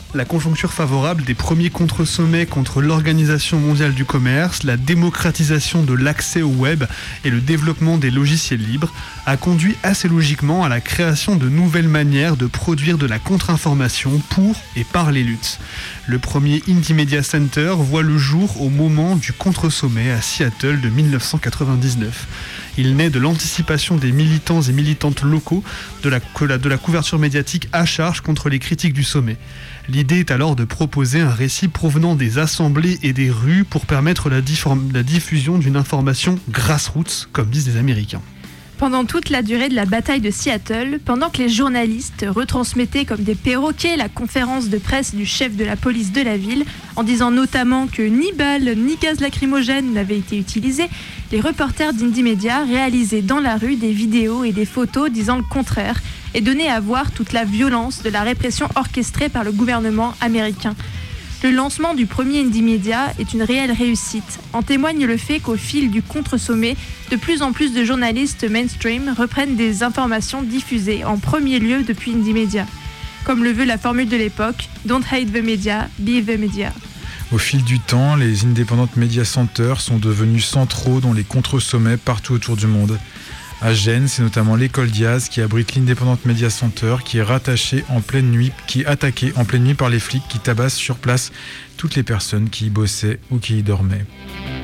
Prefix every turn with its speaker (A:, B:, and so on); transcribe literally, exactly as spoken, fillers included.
A: la conjoncture favorable des premiers contre-sommets contre l'Organisation mondiale du commerce, la démocratisation de l'accès au web et le développement des logiciels libres a conduit assez logiquement à la création de nouvelles manières de produire de la contre-information pour et par les luttes. Le premier Indie Media Center voit le jour au moment du contre-sommet à Seattle de dix-neuf cent quatre-vingt-dix-neuf. Il naît de l'anticipation des militants et militantes locaux de la, de la couverture médiatique à charge contre les critiques du sommet. L'idée est alors de proposer un récit provenant des assemblées et des rues pour permettre la, difform- la diffusion d'une information grassroots, comme disent les Américains.
B: Pendant toute la durée de la bataille de Seattle, pendant que les journalistes retransmettaient comme des perroquets la conférence de presse du chef de la police de la ville, en disant notamment que ni balles ni gaz lacrymogène n'avaient été utilisés, les reporters d'Indie Media réalisaient dans la rue des vidéos et des photos disant le contraire et donnaient à voir toute la violence de la répression orchestrée par le gouvernement américain. Le lancement du premier Indie Media est une réelle réussite. En témoigne le fait qu'au fil du contre-sommet, de plus en plus de journalistes mainstream reprennent des informations diffusées en premier lieu depuis Indie Media. Comme le veut la formule de l'époque, « Don't hate the media, be the media ».
C: Au fil du temps, les Independent Media Centers sont devenus centraux dans les contre-sommets partout autour du monde. À Gênes, c'est notamment l'école Diaz qui abrite l'Independent Media Center qui est rattaché en pleine nuit, qui est attaqué en pleine nuit par les flics qui tabassent sur place toutes les personnes qui y bossaient ou qui y dormaient.